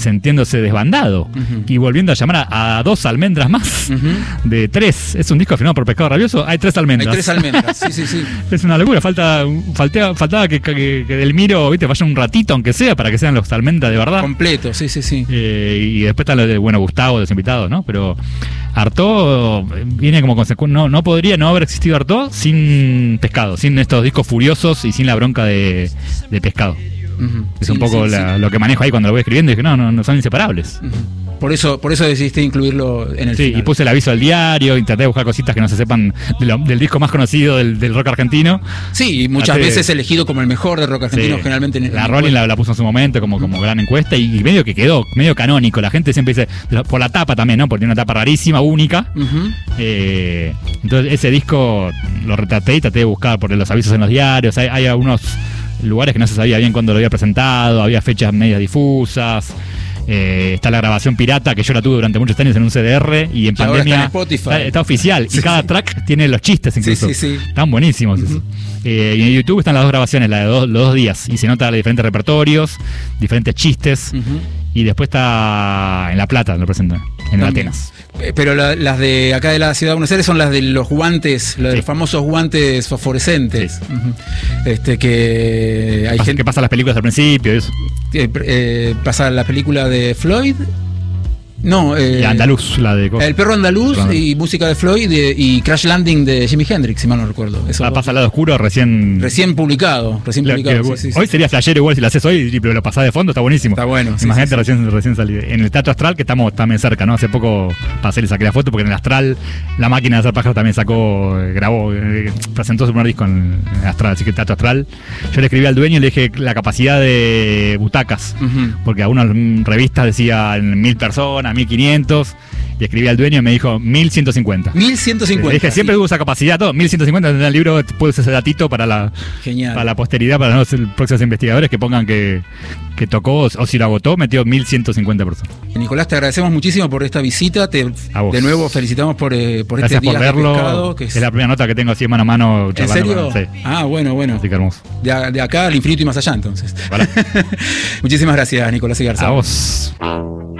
sintiéndose desbandado y volviendo a llamar a 2 almendras más de 3. Es un disco firmado por Pescado Rabioso. Hay 3 almendras. Hay 3 almendras, sí. Es una locura. Faltaba que Delmiro, ¿viste? Vaya un ratito, aunque sea, para que sean los almendras de verdad. Completo, sí. Y después está lo de, Gustavo, de los invitados, ¿no? Pero Artaud viene como consecuencia. No podría no haber existido Artaud sin Pescado, sin estos discos furiosos y sin la bronca de Pescado. Es un poco lo que manejo ahí cuando lo voy escribiendo y dije, no son inseparables. Por eso decidiste incluirlo en el final. Y puse el aviso del diario, intenté buscar cositas que no se sepan del disco más conocido del rock argentino. Sí, y muchas veces elegido como el mejor del rock argentino, generalmente la Rolling la puso en su momento como gran encuesta y medio que quedó, medio canónico. La gente siempre dice, por la tapa también, ¿no? Porque tiene una tapa rarísima, única. Entonces ese disco lo retraté y traté de buscar por los avisos en los diarios. Hay algunos lugares que no se sabía bien cuándo lo había presentado, había fechas medias difusas. Está la grabación pirata que yo la tuve durante muchos años en un CDR y en pandemia está oficial y cada track tiene los chistes incluso. Están buenísimos esos. Y en YouTube están las 2 grabaciones, la de los 2 días, y se nota diferentes repertorios, diferentes chistes. Y después está en La Plata, lo presentan, en Atenas. Pero las de acá de la ciudad de Buenos Aires son las de los guantes, los de los famosos guantes fosforescentes. Que hay gente que pasa las películas al principio. Eso. Pasa la película de Floyd. No, Andaluz, la de El perro andaluz y música de Floyd y Crash Landing de Jimi Hendrix, si mal no recuerdo. Eso pasa al lado oscuro recién publicado. Hoy sería flashero igual si lo haces hoy y lo pasás de fondo, está buenísimo. Está bueno. Imagínate recién salido. En el Teatro Astral, que estamos también cerca, ¿no? Hace poco pasé y saqué la foto porque en el Astral la máquina de hacer pájaros también grabó, presentó su primer disco en el Astral, así que el Teatro Astral. Yo le escribí al dueño y le dije la capacidad de butacas, porque algunas revistas decían 1000 personas, 1500, y escribí al dueño y me dijo 1150. 1150. Le dije, siempre usa capacidad, todo. 1150 en el libro, puedes ese datito para la posteridad, para los próximos investigadores que pongan que tocó, o si lo agotó, metió 1150 personas. Nicolás, te agradecemos muchísimo por esta visita. De nuevo felicitamos por Gracias este día por verlo. de Pescado. Que es la primera nota que tengo así mano a mano charlando. ¿En serio? Bueno. Así que hermoso. De acá al infinito y más allá, entonces. Voilà. Muchísimas gracias, Nicolás Igarza. A vos.